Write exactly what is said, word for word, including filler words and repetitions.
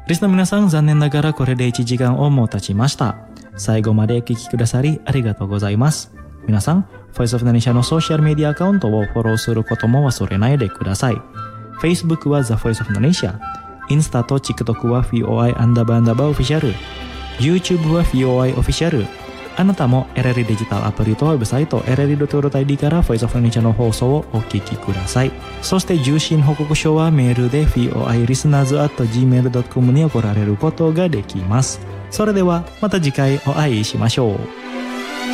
リスナーの皆さん、残念ながらこれでいちじかんをもう経ちました。最後までお聞きくださりありがとうございます。皆さん、Voice of Indonesia のソーシャルメディアアカウントをフォローすることも忘れないでください。Facebook は The Voice of Indonesia、インスタと TikTok は ブイオーアイ アンダーバーアンダーバーオフィシャル、YouTube は ブイオーアイ オフィシャル。あなたも エルエル デジタルアプリとウェブサイト エルエル ドット アイディー から Voice of Indonesia の放送をお聞きください。そして受信報告書はメールで ブイオーアイ リスナーズ アット ジーメール ドット コム に送られることができます。それではまた次回お会いしましょう。